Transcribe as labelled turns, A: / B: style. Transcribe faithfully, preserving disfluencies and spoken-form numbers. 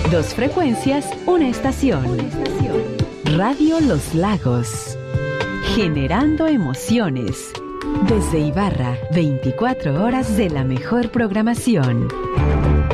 A: Dos frecuencias, una estación. Radio Los Lagos. Generando emociones. Desde Ibarra, veinticuatro horas de la mejor programación.